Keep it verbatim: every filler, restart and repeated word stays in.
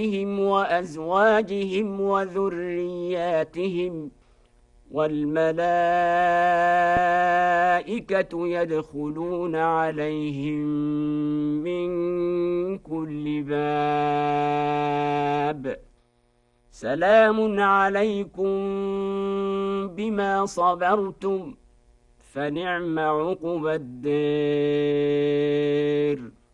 أنفسهم وأزواجهم وذرياتهم، والملائكة يدخلون عليهم من كل باب. سلام عليكم بما صبرتم، فنعم عقبى الدار.